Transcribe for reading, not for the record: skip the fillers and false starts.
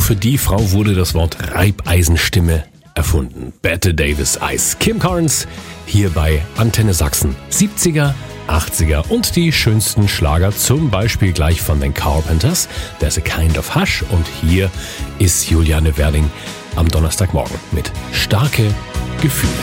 für die Frau wurde das Wort Reibeisenstimme erfunden. Bette Davis Eyes. Kim Carnes hier bei Antenne Sachsen. 70er, 80er und die schönsten Schlager, zum Beispiel gleich von den Carpenters. There's a Kind of Hush. Und hier ist Juliane Werding am Donnerstagmorgen mit Starke Gefühle.